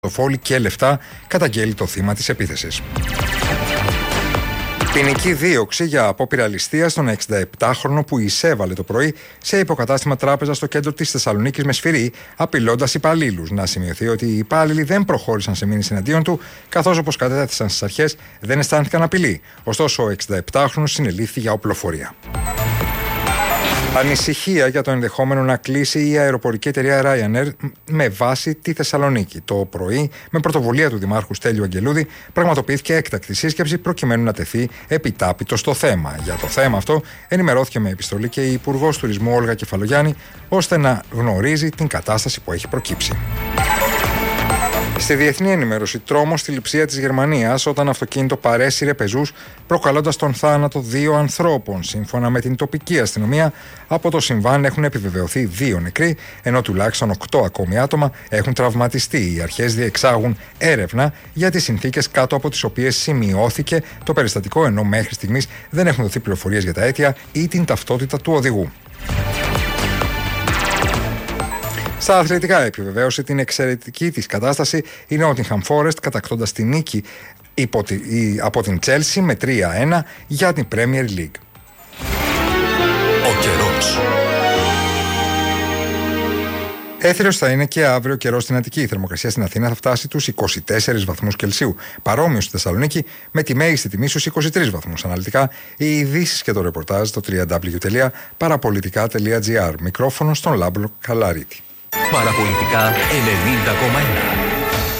πορτοφόλι και λεφτά, καταγγέλει το θύμα της επίθεσης. Ποινική δίωξη για απόπειρα ληστείας στον 67χρονο που εισέβαλε το πρωί σε υποκατάστημα τράπεζα στο κέντρο της Θεσσαλονίκης με σφυρί, απειλώντας υπαλλήλους. Να σημειωθεί ότι οι υπάλληλοι δεν προχώρησαν σε μήνυση εναντίον του, καθώς όπως κατέθεσαν στις αρχές δεν αισθάνθηκαν απειλή. Ωστόσο, ο 67χρονος συνελήφθη για οπλοφορία. Ανησυχία για το ενδεχόμενο να κλείσει η αεροπορική εταιρεία Ryanair με βάση τη Θεσσαλονίκη. Το πρωί, με πρωτοβουλία του Δημάρχου Στέλιου Αγγελούδη, πραγματοποιήθηκε έκτακτη σύσκεψη προκειμένου να τεθεί επιτάπητο στο θέμα. Για το θέμα αυτό, ενημερώθηκε με επιστολή και η Υπουργός Τουρισμού Όλγα Κεφαλογιάννη, ώστε να γνωρίζει την κατάσταση που έχει προκύψει. Στη διεθνή ενημέρωση, τρόμος στη Λειψία της Γερμανίας όταν αυτοκίνητο παρέσυρε πεζούς, προκαλώντας τον θάνατο 2 ανθρώπων. Σύμφωνα με την τοπική αστυνομία, από το συμβάν έχουν επιβεβαιωθεί 2 νεκροί, ενώ τουλάχιστον 8 ακόμη άτομα έχουν τραυματιστεί. Οι αρχές διεξάγουν έρευνα για τις συνθήκες κάτω από τις οποίες σημειώθηκε το περιστατικό, ενώ μέχρι στιγμής δεν έχουν δοθεί πληροφορίες για τα αίτια ή την ταυτότητα του οδηγού. Στα αθλητικά, επιβεβαίωσε την εξαιρετική της κατάσταση η Nottingham Forest, κατακτώντας τη νίκη από την Chelsea με 3-1 για την Premier League. Ο καιρός. Έθριος θα είναι και αύριο καιρός στην Αττική. Η θερμοκρασία στην Αθήνα θα φτάσει τους 24 βαθμούς Κελσίου. Παρόμοιο στη Θεσσαλονίκη με τη μέγιστη τιμή στους 23 βαθμούς. Αναλυτικά, οι ειδήσεις και το ρεπορτάζ στο www.parapolitica.gr. Μικρόφωνο στον Λάμπλο Καλαρίτη. Παραπολιτικά 90,1.